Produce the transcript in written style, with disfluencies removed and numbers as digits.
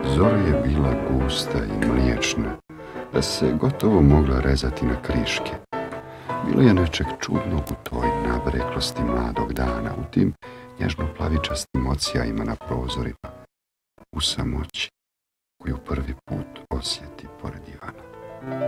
Zora je bila gusta i mliječna, da se gotovo mogla rezati na kriške. Bilo je nečeg čudnog u toj nabreklosti mladog dana, u tim nježno-plavičastim ocijajima na prozorima, u samoći koju prvi put osjeti pored Ivana.